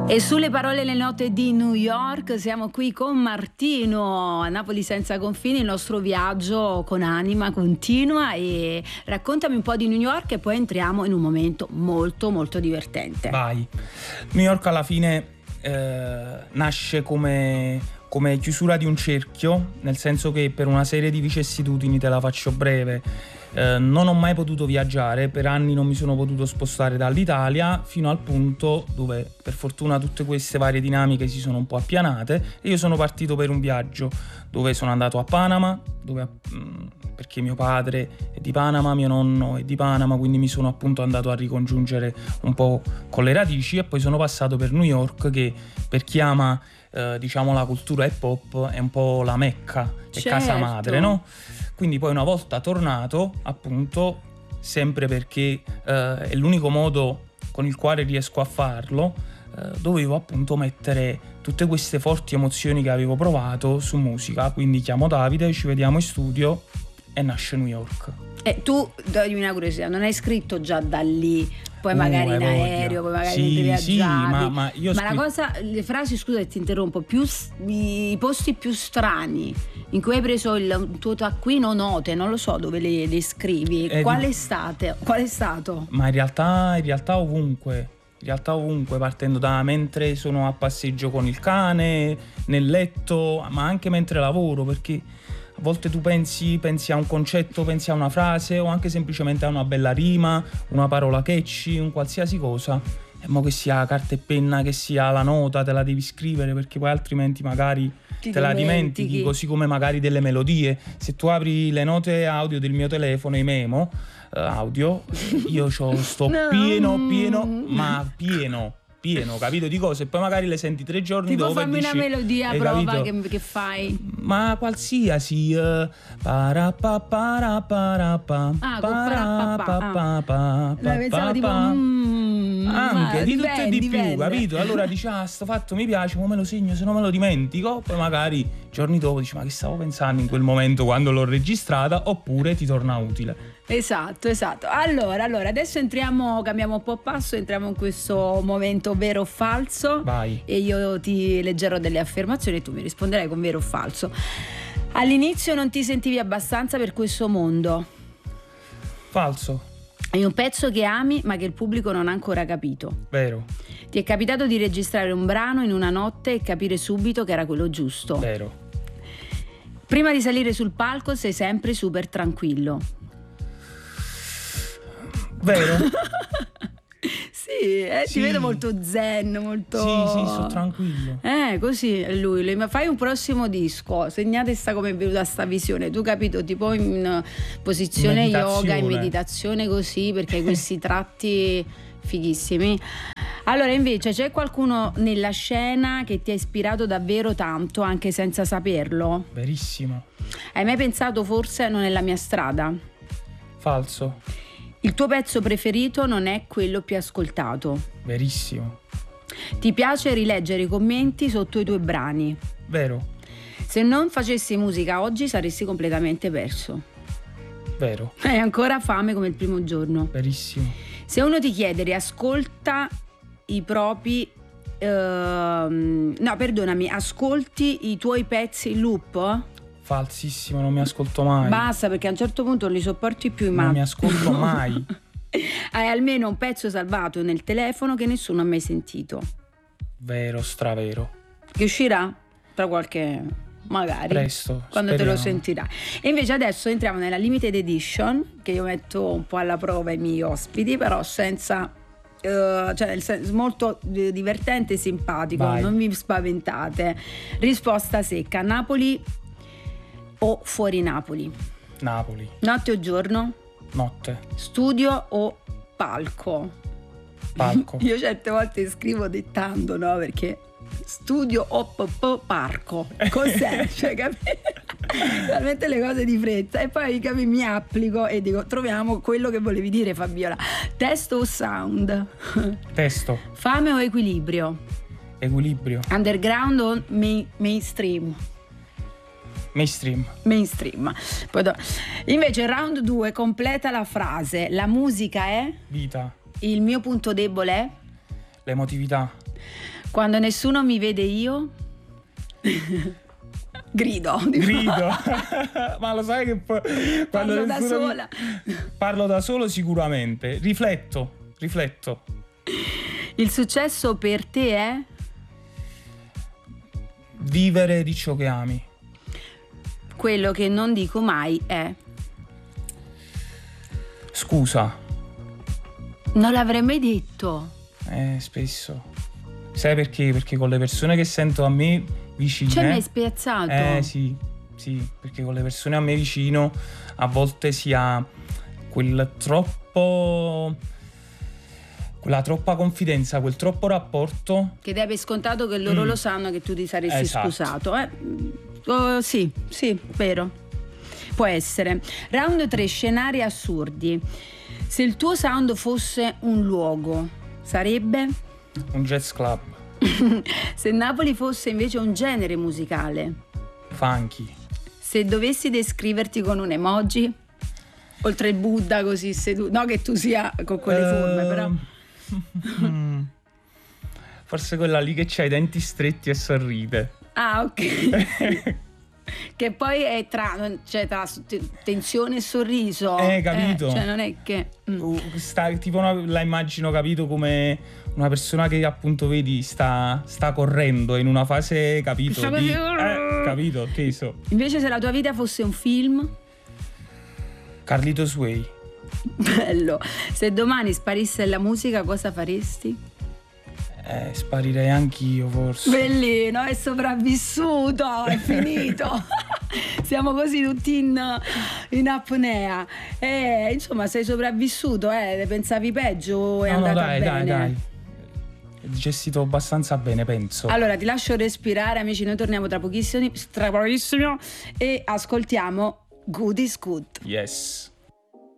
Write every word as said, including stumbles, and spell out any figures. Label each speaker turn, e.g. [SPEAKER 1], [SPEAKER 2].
[SPEAKER 1] E sulle parole le note di New York siamo qui con Martino a Napoli senza confini. Il nostro viaggio con anima continua, e raccontami un po' di New York e poi entriamo in un momento molto molto divertente.
[SPEAKER 2] Vai. New York alla fine eh, nasce come, come chiusura di un cerchio, nel senso che per una serie di vicissitudini, te la faccio breve, Eh, non ho mai potuto viaggiare, per anni non mi sono potuto spostare dall'Italia, fino al punto dove per fortuna tutte queste varie dinamiche si sono un po' appianate e io sono partito per un viaggio dove sono andato a Panama, dove, mh, perché mio padre è di Panama, mio nonno è di Panama, quindi mi sono appunto andato a ricongiungere un po' con le radici, e poi sono passato per New York, che per chi ama eh, diciamo la cultura hip hop è un po' la Mecca, è
[SPEAKER 1] certo.
[SPEAKER 2] casa madre, no? Quindi poi una volta tornato, appunto, sempre perché eh, è l'unico modo con il quale riesco a farlo, eh, dovevo appunto mettere tutte queste forti emozioni che avevo provato su musica. Quindi chiamo Davide, ci vediamo in studio e nasce New York.
[SPEAKER 1] E tu, dammi una curiosità, non hai scritto già da lì, poi
[SPEAKER 2] Uh,
[SPEAKER 1] magari in
[SPEAKER 2] voglia.
[SPEAKER 1] aereo, poi magari
[SPEAKER 2] Sì,
[SPEAKER 1] viaggiavi?
[SPEAKER 2] sì, ma, ma io
[SPEAKER 1] Ma
[SPEAKER 2] scri-
[SPEAKER 1] la cosa, le frasi, scusa che ti interrompo, più s- i posti più strani in cui hai preso il tuo taccuino, note, non lo so dove le, le scrivi,
[SPEAKER 2] Eh,
[SPEAKER 1] qual
[SPEAKER 2] di-
[SPEAKER 1] è state? Qual è stato?
[SPEAKER 2] Ma in realtà, in realtà ovunque, in realtà ovunque, partendo da mentre sono a passeggio con il cane, nel letto, ma anche mentre lavoro, perché a volte tu pensi, pensi a un concetto, pensi a una frase, o anche semplicemente a una bella rima, una parola catchy, un qualsiasi cosa, e mo che sia carta e penna, che sia la nota, te la devi scrivere, perché poi altrimenti magari
[SPEAKER 1] Ti
[SPEAKER 2] te la
[SPEAKER 1] dimentichi.
[SPEAKER 2] dimentichi, così come magari delle melodie. Se tu apri le note audio del mio telefono, i memo eh, audio, io c'ho sto
[SPEAKER 1] No.
[SPEAKER 2] pieno, pieno, ma pieno, pieno, capito, di cose, e poi magari le senti tre giorni
[SPEAKER 1] Tipo
[SPEAKER 2] dopo e
[SPEAKER 1] fammi
[SPEAKER 2] dici,
[SPEAKER 1] una melodia,
[SPEAKER 2] hai
[SPEAKER 1] prova,
[SPEAKER 2] capito?
[SPEAKER 1] che, che fai?
[SPEAKER 2] Ma qualsiasi eh, para pa para para pa
[SPEAKER 1] Ah, con
[SPEAKER 2] para
[SPEAKER 1] parapapà,
[SPEAKER 2] pa pa pa
[SPEAKER 1] La pensavo
[SPEAKER 2] pa
[SPEAKER 1] tipo
[SPEAKER 2] pa.
[SPEAKER 1] mm,
[SPEAKER 2] Anche
[SPEAKER 1] ma
[SPEAKER 2] di tutto e di
[SPEAKER 1] dipende,
[SPEAKER 2] più, capito? Allora dici, ah, sto fatto mi piace, ma me lo segno, se no me lo dimentico. Poi magari giorni dopo dici, ma che stavo pensando in quel momento quando l'ho registrata, oppure ti torna utile.
[SPEAKER 1] Esatto, esatto. Allora, allora, adesso entriamo, cambiamo un po' passo, entriamo in questo momento vero o falso.
[SPEAKER 2] Vai.
[SPEAKER 1] E io ti leggerò delle affermazioni e tu mi risponderai con vero o falso. All'inizio non ti sentivi abbastanza per questo mondo.
[SPEAKER 2] Falso.
[SPEAKER 1] Hai un pezzo che ami ma che il pubblico non ha ancora capito.
[SPEAKER 2] Vero.
[SPEAKER 1] Ti è capitato di registrare un brano in una notte e capire subito che era quello giusto.
[SPEAKER 2] Vero.
[SPEAKER 1] Prima di salire sul palco sei sempre super tranquillo.
[SPEAKER 2] Vero.
[SPEAKER 1] Sì, eh,
[SPEAKER 2] Sì.
[SPEAKER 1] ti vedo molto zen, molto...
[SPEAKER 2] Sì, sì, sto tranquillo.
[SPEAKER 1] Eh, così è lui, lui. Ma fai un prossimo disco, segnate sta come è venuta sta visione. Tu capito, tipo in posizione
[SPEAKER 2] Meditazione.
[SPEAKER 1] yoga, in meditazione, così, perché hai questi tratti fighissimi. Allora, invece, c'è qualcuno nella scena che ti ha ispirato davvero tanto, anche senza saperlo?
[SPEAKER 2] Verissimo.
[SPEAKER 1] Hai mai pensato forse non è la mia strada?
[SPEAKER 2] Falso.
[SPEAKER 1] Il tuo pezzo preferito non è quello più ascoltato.
[SPEAKER 2] Verissimo.
[SPEAKER 1] Ti piace rileggere i commenti sotto i tuoi brani.
[SPEAKER 2] Vero.
[SPEAKER 1] Se non facessi musica oggi saresti completamente perso.
[SPEAKER 2] Vero.
[SPEAKER 1] Hai ancora fame come il primo giorno.
[SPEAKER 2] Verissimo.
[SPEAKER 1] Se uno ti chiede riascolta i propri ehm, no, perdonami, ascolti i tuoi pezzi in loop?
[SPEAKER 2] Falsissimo, non mi ascolto mai.
[SPEAKER 1] Basta, perché a un certo punto non li sopporti più,
[SPEAKER 2] Non
[SPEAKER 1] ma
[SPEAKER 2] mi ascolto mai.
[SPEAKER 1] hai almeno un pezzo salvato nel telefono che nessuno ha mai sentito.
[SPEAKER 2] Vero, stravero.
[SPEAKER 1] Che uscirà tra qualche... magari
[SPEAKER 2] Presto,
[SPEAKER 1] quando te
[SPEAKER 2] speriamo.
[SPEAKER 1] lo sentirai. E invece adesso entriamo nella limited edition, che io metto un po' alla prova i miei ospiti, però senza eh, cioè nel senso, molto eh, divertente e simpatico.
[SPEAKER 2] Vai.
[SPEAKER 1] Non vi spaventate. Risposta secca: Napoli o fuori Napoli?
[SPEAKER 2] Napoli.
[SPEAKER 1] Notte o giorno?
[SPEAKER 2] Notte.
[SPEAKER 1] Studio o palco?
[SPEAKER 2] Palco.
[SPEAKER 1] Io certe volte scrivo dettando, no? Perché studio o p- p- parco, cos'è? Cioè, capi? Talmente le cose di fretta, e poi capi, mi applico e dico troviamo quello che volevi dire, Fabiola. Testo o sound?
[SPEAKER 2] Testo.
[SPEAKER 1] Fame o equilibrio?
[SPEAKER 2] Equilibrio.
[SPEAKER 1] Underground o main- mainstream?
[SPEAKER 2] Mainstream.
[SPEAKER 1] Mainstream. Poi do- Invece round due completa la frase: la musica è,
[SPEAKER 2] Vita.
[SPEAKER 1] il mio punto debole è.
[SPEAKER 2] L'emotività.
[SPEAKER 1] Quando nessuno mi vede io grido.
[SPEAKER 2] Grido. Ma lo sai che poi
[SPEAKER 1] Parlo da sola.
[SPEAKER 2] Mi... Parlo da solo sicuramente. Rifletto, rifletto.
[SPEAKER 1] Il successo per te è?
[SPEAKER 2] Vivere di ciò che ami.
[SPEAKER 1] Quello che non dico mai è?
[SPEAKER 2] Scusa.
[SPEAKER 1] Non l'avrei mai detto.
[SPEAKER 2] Eh, spesso. Sai perché? Perché con le persone che sento a me vicine...
[SPEAKER 1] Cioè mi hai spiazzato?
[SPEAKER 2] Eh sì, sì, perché con le persone a me vicino a volte si ha quel troppo... quella troppa confidenza, quel troppo rapporto...
[SPEAKER 1] Che dai per scontato che loro mm. lo sanno che tu ti saresti
[SPEAKER 2] esatto.
[SPEAKER 1] scusato. Eh? Oh, sì, sì, vero. Può essere. Round tre, scenari assurdi. Se il tuo sound fosse un luogo, sarebbe?
[SPEAKER 2] Un jazz club.
[SPEAKER 1] Se Napoli fosse invece un genere musicale?
[SPEAKER 2] Funky.
[SPEAKER 1] Se dovessi descriverti con un emoji? Oltre il Buddha così seduto. No che tu sia con quelle uh, forme, però.
[SPEAKER 2] mm, forse quella lì che c'ha i denti stretti e sorride.
[SPEAKER 1] Ah, ok. Che poi è tra, cioè, tra tensione e sorriso.
[SPEAKER 2] Eh, capito.
[SPEAKER 1] Eh, cioè non è che...
[SPEAKER 2] Mm. Sta, tipo una, la immagino, capito, come una persona che appunto vedi sta, sta correndo in una fase, capito, di, eh, capito, teso.
[SPEAKER 1] Invece se la tua vita fosse un film?
[SPEAKER 2] Carlitos Way.
[SPEAKER 1] Bello. Se domani sparisse la musica, cosa faresti?
[SPEAKER 2] Eh, sparirei anch'io forse.
[SPEAKER 1] Bellino, è sopravvissuto, è finito. Siamo così tutti in, in apnea. Eh, insomma, sei sopravvissuto, eh? Pensavi peggio, è
[SPEAKER 2] no,
[SPEAKER 1] andata
[SPEAKER 2] no, dai,
[SPEAKER 1] bene.
[SPEAKER 2] dai, dai. È gestito abbastanza bene, penso.
[SPEAKER 1] Allora, ti lascio respirare, amici. Noi torniamo tra pochissimo, tra pochissimo e ascoltiamo Good is Good.
[SPEAKER 2] Yes.